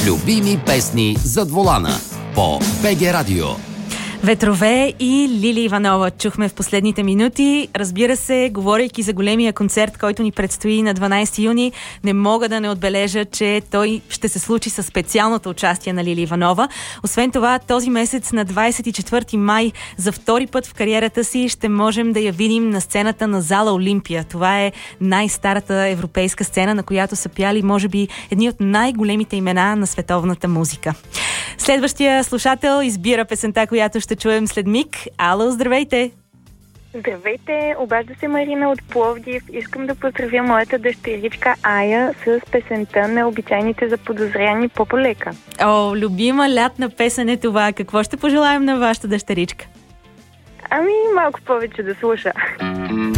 Любими песни зад волана по БГ Радио. Ветрове и Лили Иванова чухме в последните минути. Разбира се, говорейки за големия концерт, който ни предстои на 12 юни, не мога да не отбележа, че той ще се случи със специалното участие на Лили Иванова. Освен това, този месец на 24 май за втори път в кариерата си ще можем да я видим на сцената на зала Олимпия. Това е най-старата европейска сцена, на която са пяли, може би, едни от най-големите имена на световната музика. Следващия слушател избира песента, която ще чуем след миг. Ало, здравейте! Здравейте, обажда се Марина от Пловдив. Искам да поздравя моята дъщеричка Ая с песента "Необичайните заподозряни по полека". О, любима лятна песен е това. Какво ще пожелаем на вашата дъщеричка? Малко повече да слуша.